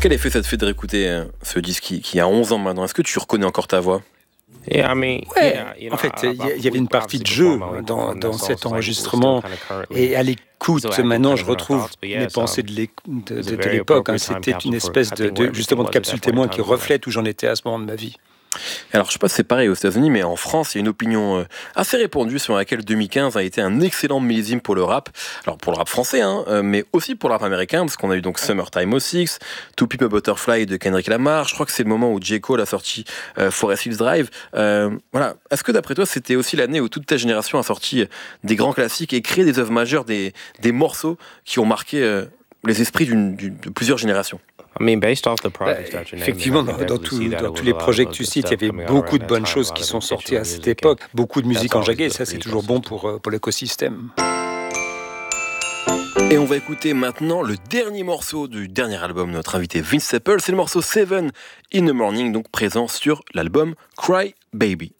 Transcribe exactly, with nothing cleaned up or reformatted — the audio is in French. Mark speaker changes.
Speaker 1: Quel effet ça te fait de réécouter euh, ce disque qui, qui a onze ans maintenant? Est-ce que tu reconnais encore ta voix?
Speaker 2: Ouais, en fait, il y, y avait une partie de jeu dans, dans cet enregistrement. Et à l'écoute, maintenant, je retrouve mes pensées de, de, de, de l'époque. Hein. C'était une espèce de, de, justement, de capsule témoin qui reflète où j'en étais à ce moment de ma vie.
Speaker 1: Alors, je sais pas si c'est pareil aux États-Unis, mais en France, il y a une opinion euh, assez répandue sur laquelle deux mille quinze a été un excellent millésime pour le rap. Alors, pour le rap français, hein, euh, mais aussi pour le rap américain, parce qu'on a eu donc Summertime oh six, To Pimp a Butterfly de Kendrick Lamar. Je crois que c'est le moment où J. Cole a sorti euh, Forest Hills Drive. Euh, voilà. Est-ce que d'après toi, c'était aussi l'année où toute ta génération a sorti des grands classiques et créé des œuvres majeures, des, des morceaux qui ont marqué euh, les esprits d'une, d'une, de plusieurs générations?
Speaker 2: Bah, effectivement, dans, dans, tout, dans tous les projets que tu cites, il y avait beaucoup de bonnes choses qui sont sorties à cette époque. Beaucoup de musique enjaguée, ça c'est toujours bon pour, pour l'écosystème.
Speaker 1: Et on va écouter maintenant le dernier morceau du dernier album de notre invité Vince Staples. C'est le morceau Seven in the Morning, donc présent sur l'album Cry Baby.